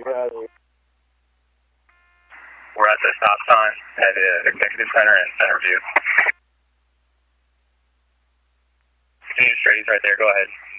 We're at the stop sign at the Executive Center in Centerview. Continue straight, he's right there, go ahead.